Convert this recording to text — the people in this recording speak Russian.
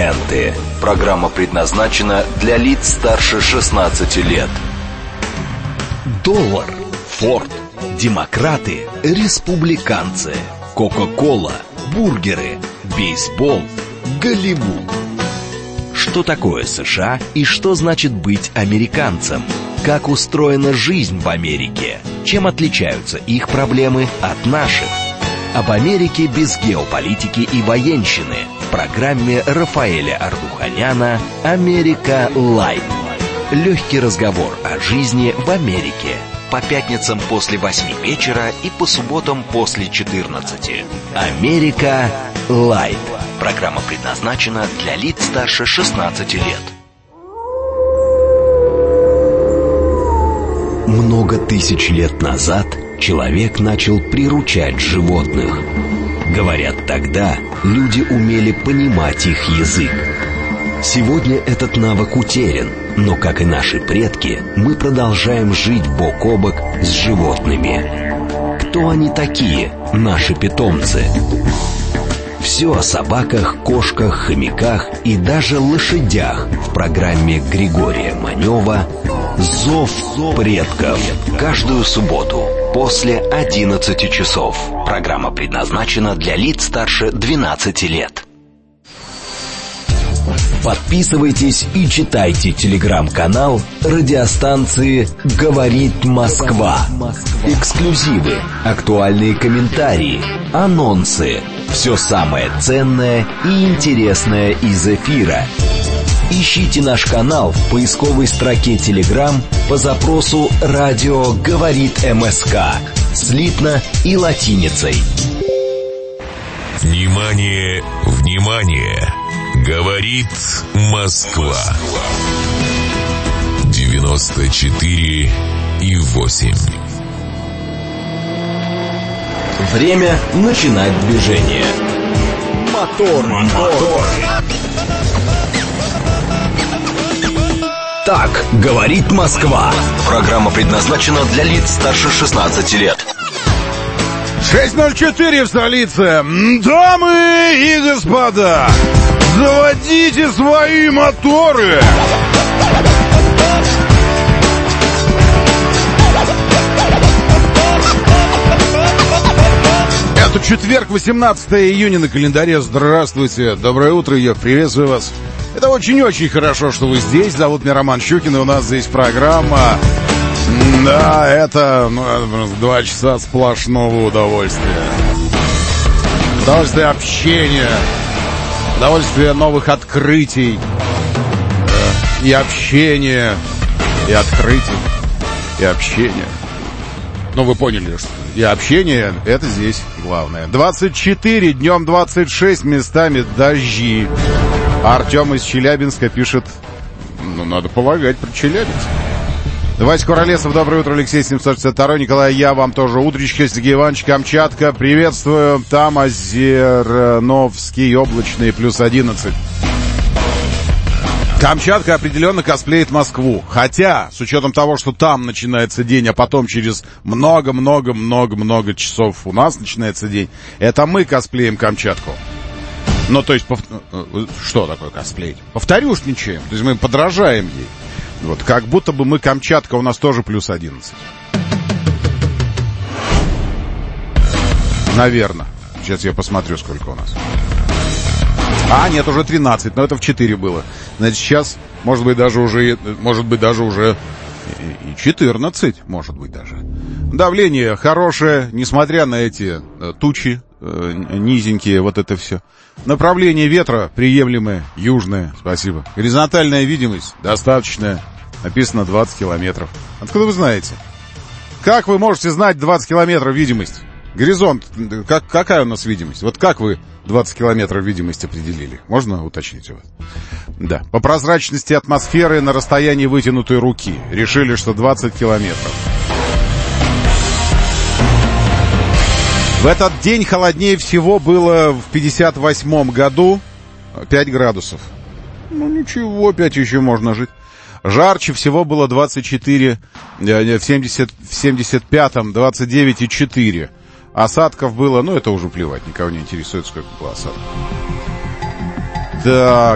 Президенты. Программа предназначена для лиц старше 16 лет. Доллар, Форд, демократы, республиканцы, Кока-кола, бургеры, бейсбол, Голливуд. Что такое США и что значит быть американцем? Как устроена жизнь в Америке? Чем отличаются их проблемы от наших? Об Америке без геополитики и военщины в программе Рафаэля Ардуханяна «Америка Лайт». Легкий разговор о жизни в Америке. По пятницам после 8 вечера и по субботам после 14. «Америка Лайт». Программа предназначена для лиц старше 16 лет. Много тысяч лет назад человек начал приручать животных. Говорят, тогда люди умели понимать их язык. Сегодня этот навык утерян, но, как и наши предки, мы продолжаем жить бок о бок с животными. Кто они такие, наши питомцы? Все о собаках, кошках, хомяках и даже лошадях в программе Григория Манева «Зов предков». Каждую субботу после 11 часов. Программа предназначена для лиц старше 12 лет. Подписывайтесь и читайте телеграм-канал радиостанции «Говорит Москва». Эксклюзивы, актуальные комментарии, анонсы. Все самое ценное и интересное из эфира. Ищите наш канал в поисковой строке Telegram по запросу «Радио говорит МСК» слитно и латиницей. Внимание, внимание! Говорит Москва. 94,8. Время начинать движение. Мотор. Так говорит Москва. Программа предназначена для лиц старше 16 лет. 6:04 в столице. Дамы и господа, заводите свои моторы. Это четверг, 18 июня на календаре. Здравствуйте, доброе утро, я приветствую вас. Это очень-очень хорошо, что вы здесь. Зовут меня Роман Щукин, и у нас здесь программа. Да, это 2 часа сплошного удовольствия. Удовольствие общения, удовольствие новых открытий, и общения, и открытий, и общения. Ну, вы поняли, что и общение — это здесь главное. 24, днем 26, местами дожди. Артем из Челябинска пишет, надо полагать, про Челябинск. Вася Куролесов, доброе утро, Алексей 762, Николай, я вам тоже утречка, Сергей Иванович, Камчатка, приветствую, там Озерновский, облачный, плюс 11. Камчатка определенно косплеит Москву, хотя, с учетом того, что там начинается день, а потом через много-много-много-много часов у нас начинается день, это мы косплеим Камчатку. Ну, то есть, что такое косплеить? Повторюшничаем, то есть мы подражаем ей. Вот, как будто бы мы Камчатка, у нас тоже плюс 11. Наверное. Сейчас я посмотрю, сколько у нас. Нет, уже 13, но это в 4 было. Значит, сейчас, может быть, даже уже и 14, может быть, даже. Давление хорошее, несмотря на эти тучи низенькие, вот это все. Направление ветра приемлемое, южное, спасибо. Горизонтальная видимость достаточная, написано 20 километров. Откуда вы знаете? Как вы можете знать 20 километров видимость? Горизонт, какая у нас видимость? Вот как вы 20 километров видимости определили? Можно уточнить у вас? Да. По прозрачности атмосферы на расстоянии вытянутой руки. Решили, что 20 километров. В этот день холоднее всего было в 58 году 5 градусов. Ну ничего, 5 еще можно жить. Жарче всего было 24, в 75-м 29,4. Осадков было, это уже плевать, никого не интересует, сколько было осадков. Так,